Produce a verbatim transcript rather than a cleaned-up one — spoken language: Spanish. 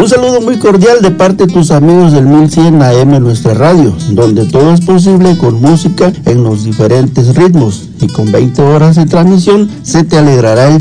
Un saludo muy cordial de parte de tus amigos del mil cien A M Nuestra Radio, donde todo es posible con música en los diferentes ritmos, y con veinte horas de transmisión se te alegrará el